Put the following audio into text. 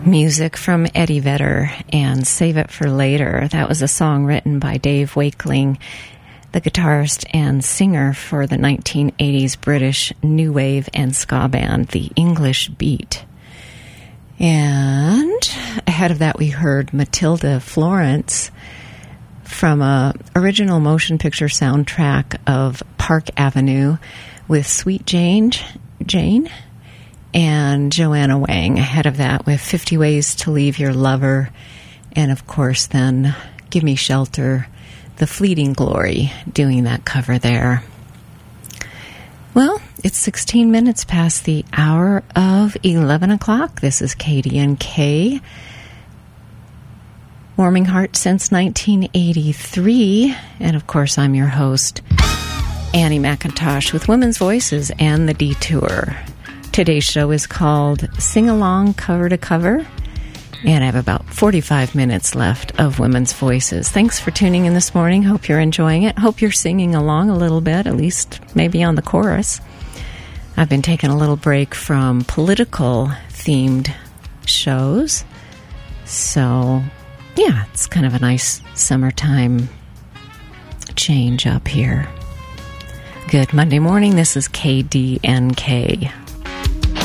Music from Eddie Vedder and Save It for Later. That was a song written by Dave Wakeling, the guitarist and singer for the 1980s British new wave and ska band, The English Beat. And ahead of that, we heard Matilda Florence from a original motion picture soundtrack of Park Avenue with Sweet Jane and Joanna Wang. Ahead of that with 50 Ways to Leave Your Lover, and of course then Give Me Shelter, The Fleeting Glory, doing that cover there. Well, it's 16 minutes past the hour of 11 o'clock. This is KDNK. Warming Heart since 1983. And of course, I'm your host, Annie McIntosh, with Women's Voices and The Detour. Today's show is called Sing Along Cover to Cover. And I have about 45 minutes left of Women's Voices. Thanks for tuning in this morning. Hope you're enjoying it. Hope you're singing along a little bit, at least maybe on the chorus. I've been taking a little break from political-themed shows. So, yeah, it's kind of a nice summertime change up here. Good Monday morning. This is KDNK.